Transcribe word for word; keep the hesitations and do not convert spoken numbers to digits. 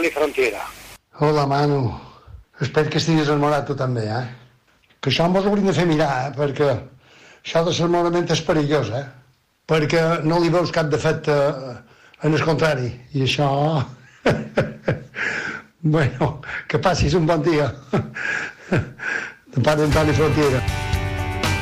Antoni Frontiera. Hola, Manu. Espero que estiguis enamorat tu també, eh? Que això mos hauríem de fer mirar, eh? Perquè això de l'enamorament és perillós, eh? Perquè no li veus cap defecte en el contrari. I això... bueno, que passis un bon dia. De part d'Antoni Frontiera.